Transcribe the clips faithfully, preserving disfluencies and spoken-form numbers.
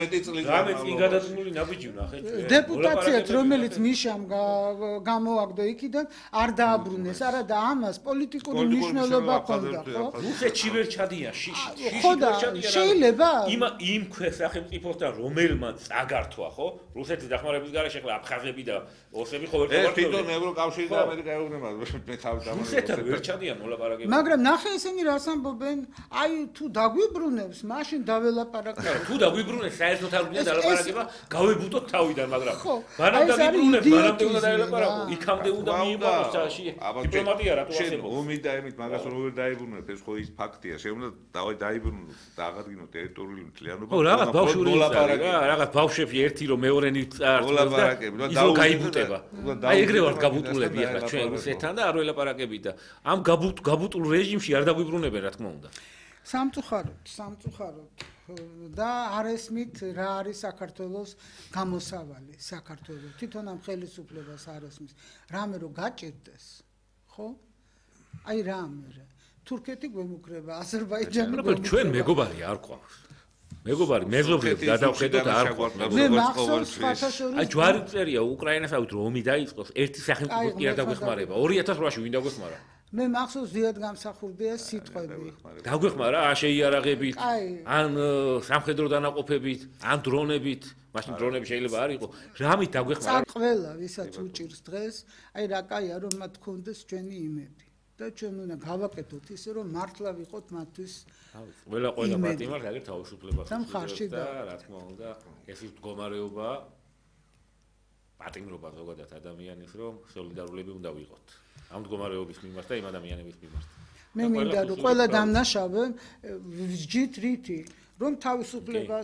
რამე წინ გადადგმული ნაბიჯი ვნახეთ. დეპუტაციაც რომელიც მიშამ გამოაგდო იქიდან არ დააბრუნეს, არა და ამას პოლიტიკური მნიშვნელობა ჰქონდა, ხო? რუსეთში ვერ ჩადიან შიში. ხო და შეიძლება იმ იმ სახელმწიფოსთან რომელმაც წაგართვა, ხო? რუსეთის დახმარების გარეშე ახლა აფხაზები და ოსები ხო ვერ ეს თვითონ ევროკავშირი და ამერიკა ეუბნება მე თავი დამარცხე. რუსეთთან ვერ ჩადიან მოლაპარაკებები. მაგრამ ნახე ესენი რას ამბობენ, აი თუ დაგვიბრუნებს, მაშინ დაველაპარაკებთ. თუ დაგვიბრუნებს საერთოდ არ უნდა დალაპარაკება, გავებუტოთ თავიდან, მაგრამ მანამ დაგვიბრუნებს, მანამდე უნდა დაელაპარაკო, იქამდე უნდა მიიღოს დიპლომატია რატო არსებობს. ომი და იმით მაგას რომ ვერ დაიბრუნებთ, ეს ხო ის ფაქტია. შეუნდა დავай დაიბრუნოთ, დააღადგინოთ ტერიტორიული მთლიანობა. ხო, რაღაც ბავშვური ლაპარაკი, რაღაც ბავშვები ერთი რომ მეორენი წარწმუნებს და ისო გაიბუტება. აი ეგრე ვართ გაბუტულები ახლა ჩვენ რუსეთთან და არ ველაპარაკებით და ამ გაბუტ გაბუტულ რეჟიმში არ დაგვიბრუნებენ რა თქმა უნდა. სამწუხაროდ, სამწუხაროდ და არ ესმით რა არის საქართველოს გამოსავალი საქართველოს თვითონ ამ ხელისუფლებას არ ესმის რამე რომ გაჭირდეს ხო აი რამე თურქეთი გვემუქრება აზერბაიჯანი მაგრამ ჩვენ მეგობარი არ ყავს მეგობარი მეზობლებს გადავხედოთ არ ყავს მე მახსოვს ფათაშორის აი ჯვარი წერია უკრაინასავით რომ ომი დაიწყოს ერთი სახელმწიფო კი არ დაგვეხმარება ორი ათას რვაში ვინ დაგვეხმარა მე მახსოვს ზიად გამსახურდია სიტყვები. დაგვეხმარა რა შეიარაღებით, ან სამხედრო დანაყოფებით, ან დრონებით, მაშინ დრონები შეიძლება არ იყოს. რამით დაგვეხმარა? ყველა ვისაც უჭირს დღეს, აი რა კაია რომ მათ გქონდეს ჩვენი იმედი. და ჩვენ უნდა გავაკეთოთ ისე რომ მართლა ვიყოთ მათთვის. ყველა ყველა პარტიამ რაგერ თავისუფლება და რა თქმა უნდა, ეს ის მდგომარეობა პატიმრობა ზოგადად ადამიანის რომ სოლიდარულები უნდა ვიყოთ. ამ მდგომარეობის მიმართ და იმ ადამიანების მიმართ. მე მინდა რომ ყველა დამნაშავე ვსჯით რითი რომ თავისუფლებას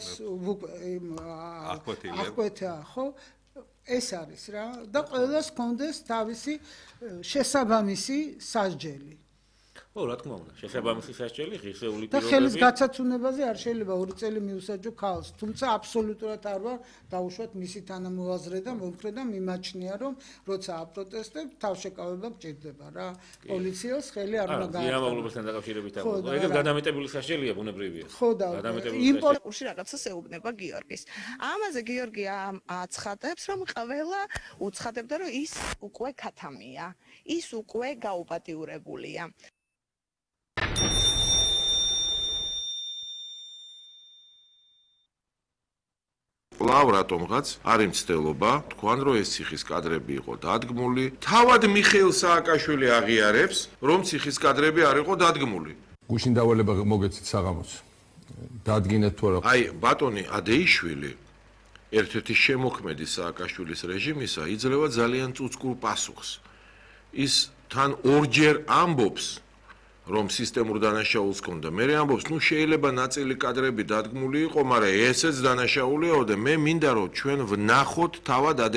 აღკვეთა, ხო? ეს არის რა და ყველას ჰქონდეს თავისი შესაბამისი სასჯელი. ხო, რა თქმა უნდა, შესაბამისი სასჯელი ღირსეული და ხელის გაცაცუნებაზე არ შეიძლება ორი წელი მიუსაჯო ქალს, თუმცა აბსოლუტურად არ ვარ დაუშვათ მისი თანამოაზრე და მომხრე და მიმაჩნია რომ როცა აპროტესტებ თავშეკავება გჭირდება რა. პოლიციას ხელი არ უნდა გააკეთა. არა, მიღებულობასთან დაკავშირებით აღნიშნულ. ეგრე გადამეტებული სასჯელია ბუნებრივია. ხო და იმპორტში რაღაცას ეუბნება გიორგის. ამაზე გიორგი აცხადებს რომ ყველა უცხადებდა რომ ის უკვე ქათამია. ის უკვე გაუპატიურებულია. კვლავ რატომღაც არ იმცდელობა თქვან რომ ეს ციხის კადრები იყო დადგმული თავად მიხეილ სააკაშვილი აღიარებს რომ ციხის კადრები არ იყო დადგმული გუშინ დავალება მოგეცით საღამოს დადგინეთ თუ არა აი ბატონი ადეიშვილი ერთ-ერთი შემოქმედი სააკაშვილის რეჟიმისა იძლევა ძალიან წუწკურ პასუხს ის თან ორჯერ ამბობს რომ სისტემურ დანაშაულს ქონდა. მე ამბობს, ნუ შეიძლება ნაწილი კადრები დადგმული იყო, მაგრამ ესეც დანაშაულიაო და მე მინდა რომ ჩვენ ვნახოთ თავად